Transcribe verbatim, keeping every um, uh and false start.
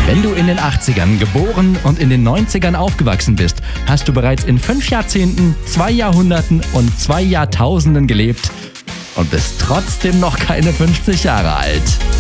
Wenn du in den achtzigern geboren und in den neunzigern aufgewachsen bist, hast du bereits in fünf Jahrzehnten, zwei Jahrhunderten und zwei Jahrtausenden gelebt und bist trotzdem noch keine fünfzig Jahre alt.